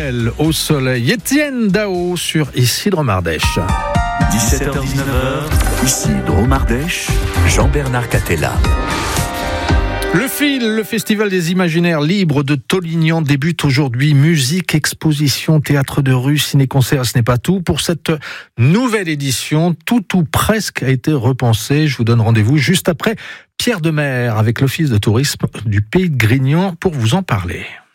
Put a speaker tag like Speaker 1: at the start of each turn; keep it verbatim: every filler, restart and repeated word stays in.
Speaker 1: belle au soleil. Étienne Dao sur Isidre Mardèche.
Speaker 2: dix-sept heures dix-neuf heures, Isidre Mardèche, Jean-Bernard Catella.
Speaker 1: Le Fil, le festival des imaginaires libres de Tollignan débute aujourd'hui. Musique, exposition, théâtre de rue, ciné-concert, ce n'est pas tout. Pour cette nouvelle édition, tout ou presque a été repensé. Je vous donne rendez-vous juste après Pierre Demer avec l'Office de tourisme du Pays de Grignan pour vous en parler.